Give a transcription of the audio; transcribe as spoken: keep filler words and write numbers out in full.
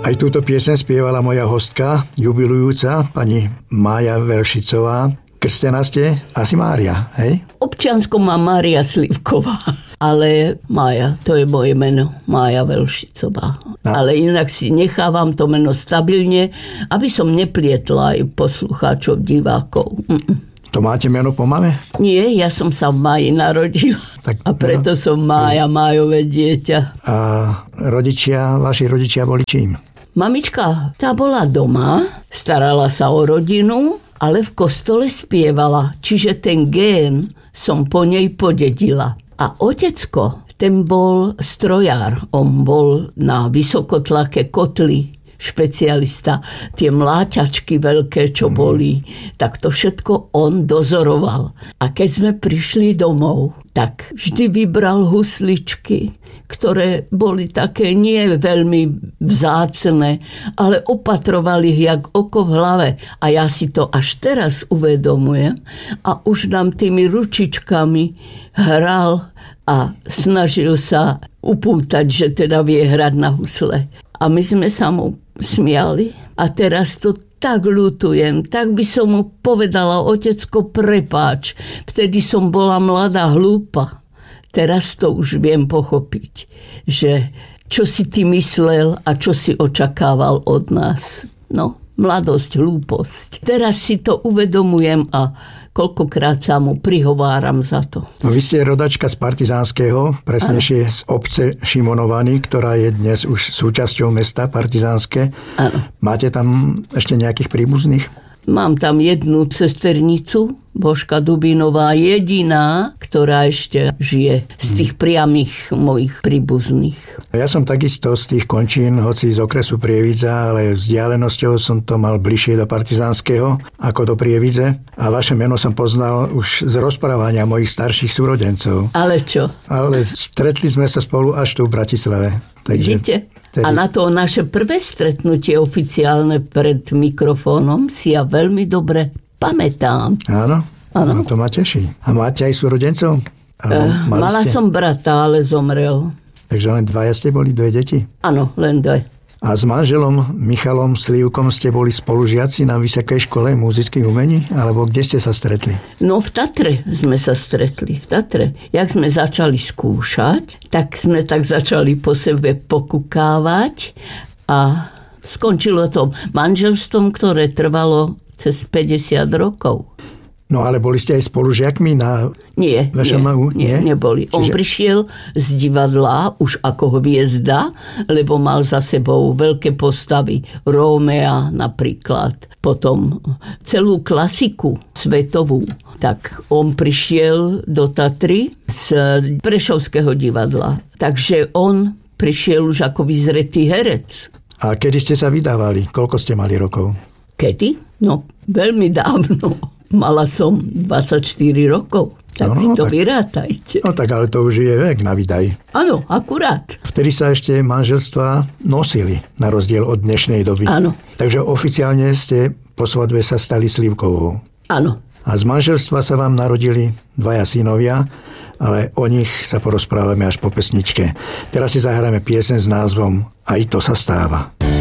Aj túto pieseň spievala moja hostka, jubilujúca, pani Mája Velšicová. Krstená ste asi Mária, hej? Občiansko mám Mária Slivková, ale Mája, to je moje meno, Mája Velšicová. No. Ale inak si nechávam to meno stabilne, aby som neplietla aj poslucháčov, divákov. Mm-mm. To máte meno po mame? Nie, ja som sa v máji narodila. Tak, a preto no, som Mája, Májové dieťa. A rodičia, vaši rodičia boli čím? Mamička, tá bola doma, starala sa o rodinu, ale v kostole spievala, čiže ten gén som po nej podedila. A otecko, ten bol strojár, on bol na vysokotlake kotly, špecialista, tie mláťačky veľké, čo boli, tak to všetko on dozoroval. A keď sme prišli domov, tak vždy vybral husličky, ktoré boli také nie veľmi vzácne, ale opatrovali ich jak oko v hlave. A ja si to až teraz uvedomujem. A už nám tými ručičkami hral a snažil sa upútať, že teda vie hrať na husle. A my sme sa mu smiali. A teraz to tak ľutujem, tak by som mu povedala, otecko, prepáč. Vtedy som bola mladá, hlúpa. Teraz to už viem pochopiť, že čo si ty myslel a čo si očakával od nás. No, mladosť, hlúposť. Teraz si to uvedomujem a koľkokrát sa mu prihováram za to. No, vy ste rodačka z Partizánskeho, presnejšie z obce Šimonovany, ktorá je dnes už súčasťou mesta Partizánske. Áno. Máte tam ešte nejakých príbuzných? Mám tam jednu sesternicu, Božka Dubinová, jediná, ktorá ešte žije z tých priamých mojich príbuzných. Ja som takisto z tých končín, hoci z okresu Prievidza, ale vzdialenosťou som to mal bližšie do Partizánskeho ako do Prievidze. A vaše meno som poznal už z rozprávania mojich starších súrodencov. Ale čo? Ale stretli sme sa spolu až tu v Bratislave. Takže vidíte? Tedy... A na to naše prvé stretnutie oficiálne pred mikrofónom si ja veľmi dobre pamätám. Áno, áno. No, to ma teší. A máte aj súrodencov? Uh, mala ste? Som brata, ale zomrel. Takže len dvaja ste boli, dve deti? Áno, len dve. A s manželom Michalom Slivkom ste boli spolužiaci na Vysokej škole muzických umení? Alebo kde ste sa stretli? No v Tatre sme sa stretli, v Tatre. Jak sme začali skúšať, tak sme tak začali po sebe pokukávať a skončilo to manželstvom, ktoré trvalo cez päťdesiat rokov. No ale boli ste aj spolužiakmi na nie, vé š em ú? Nie, nie, neboli. Čiže... On prišiel z divadla už ako hviezda, lebo mal za sebou veľké postavy. Rómea napríklad. Potom celú klasiku svetovú. Tak on prišiel do Tatry z Prešovského divadla. Takže on prišiel už ako vyzretý herec. A kedy ste sa vydávali? Koľko ste mali rokov? Kedy? No, veľmi dávno. Mala som dvadsaťštyri rokov. Tak no, no, si to tak, vyrátajte. No tak, ale to už je vek na vydaj. Áno, akurát. Vtedy sa ešte manželstva nosili, na rozdiel od dnešnej doby. Áno. Takže oficiálne ste po svadbe sa stali Slivkovou. Áno. A z manželstva sa vám narodili dvaja synovia, ale o nich sa porozprávame až po pesničke. Teraz si zahráme pieseň s názvom Aj to sa stáva.